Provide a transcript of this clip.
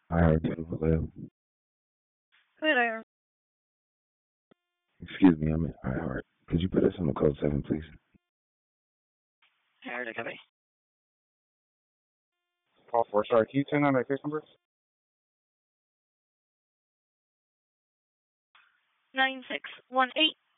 iHeart Beautiful Live. Good, Iron. Excuse me, I'm in iHeart. Could you put us on the code 7, please? Here to copy. Call 4-star. Can you turn on my case number? 9618.